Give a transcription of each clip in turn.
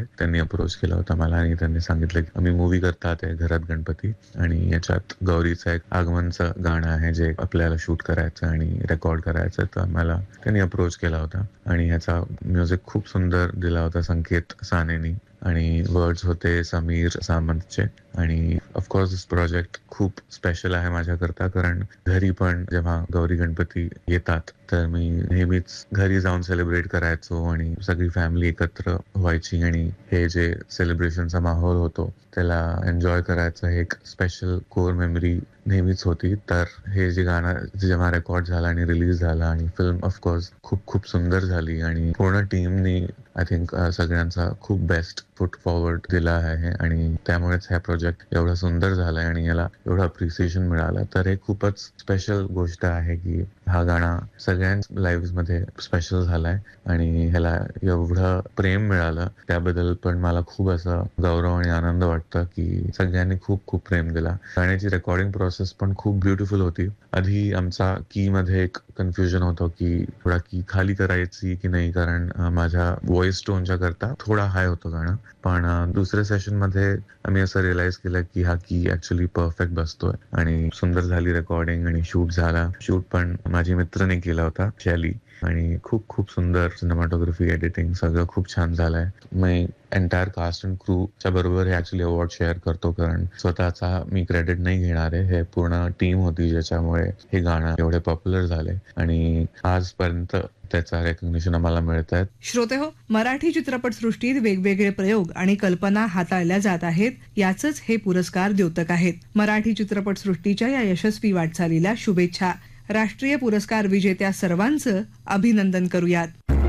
आहे त्यांनी अप्रोच केला होता मला आणि त्यांनी सांगितलं की आम्ही मूवी करतात आहे घरात गणपती आणि याच्यात गौरीचं एक आगमनचं गाणं आहे जे आपल्याला शूट करायचं आणि रेकॉर्ड करायचं. तर मला त्यांनी अप्रोच केला होता आणि ह्याचा म्युझिक खूप सुंदर दिला होता संकेत सानेनी आणि वर्ड्स होते समीर सामंतचे. आणि ऑफकोर्स दिस प्रोजेक्ट खूप स्पेशल आहे माझ्याकरता कारण घरी पण जेव्हा गौरी गणपती येतात तर मी नेहमीच घरी जाऊन सेलिब्रेट करायचो आणि सगळी फॅमिली एकत्र व्हायची आणि हे जे सेलिब्रेशनचा माहोल होतो त्याला एन्जॉय करायचं हे एक स्पेशल कोर मेमरी नेहमीच होती. तर हे जे गाणं जेव्हा रेकॉर्ड झालं आणि रिलीज झालं आणि फिल्म ऑफकोर्स खूप खूप सुंदर झाली आणि पूर्ण टीमनी आय थिंक सगळ्यांचा खूप बेस्ट फुट फॉरवर्ड दिला आहे आणि त्यामुळेच हा प्रोजेक्ट एवढा सुंदर झालाय आणि याला एवढं अप्रिसिएशन मिळालं. तर हे खूपच स्पेशल गोष्ट आहे की हा गाणं सगळ्यांच लाईव्ह मध्ये स्पेशल झालाय आणि ह्याला एवढं प्रेम मिळालं त्याबद्दल पण मला खूप असं गौरव आणि आनंद वाटतं की सगळ्यांनी खूप खूप प्रेम दिला. गाण्याची रेकॉर्डिंग प्रोसेस पण खूप ब्युटिफुल होती. आधी आमचा की मध्ये एक कन्फ्युजन होतं की थोडा की खाली करायची की नाही कारण माझ्या व्हॉइस टोनच्या करता थोडा हाय होतं गाणं. पण दुसऱ्या सेशन मध्ये आम्ही असं रिअलाइज केलं की हा की ऍक्च्युली परफेक्ट बसतोय आणि सुंदर झाली रेकॉर्डिंग आणि शूट झाला. शूट पण माझी मित्रने केला होता शैली आणि खूप खूप सुंदर सिनेमॅटोग्राफी एडिटिंग सगळं खूप छान झालंय. मी एंटायर कास्ट अँड क्रूच्या बरोबर हे ऍक्च्युली अवॉर्ड शेअर करतो कारण स्वतःचा मी क्रेडिट नाही घेणार आहे. हे पूर्ण टीम होती ज्याच्यामुळे हे गाणं एवढे पॉप्युलर झाले आणि आजपर्यंत त्याचा रेकग्निशन आम्हाला मिळत आहे. श्रोते हो, मराठी चित्रपटसृष्टीत वेगवेगळे प्रयोग आणि कल्पना हाताळल्या जात आहेत याचंच हे पुरस्कार द्योतक आहेत. मराठी चित्रपटसृष्टीच्या या यशस्वी वाटचालीला शुभेच्छा. राष्ट्रीय पुरस्कार विजेत्या सर्वांचं अभिनंदन करूयात.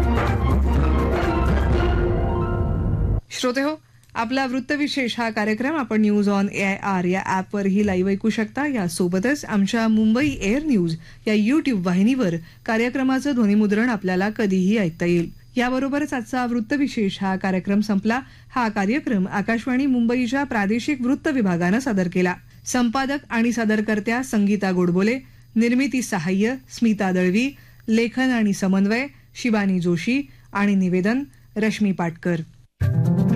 श्रोते हो, आपला वृत्तविशेष हा कार्यक्रम आपण न्यूज ऑन AIR या ॲपवरही लाईव्ह ऐकू शकता. यासोबतच आमच्या मुंबई एअर न्यूज या YouTube वाहिनीवर कार्यक्रमाचं ध्वनिमुद्रण आपल्याला कधीही ऐकता येईल. याबरोबरच आजचा वृत्तविशेष हा कार्यक्रम संपला. हा कार्यक्रम आकाशवाणी मुंबईच्या प्रादेशिक वृत्त विभागानं सादर केला. संपादक आणि सादरकर्त्या संगीता गोडबोले, निर्मिती सहाय्य स्मिता दळवी, लेखन आणि समन्वय शिवानी जोशी आणि निवेदन रश्मी पाटकर.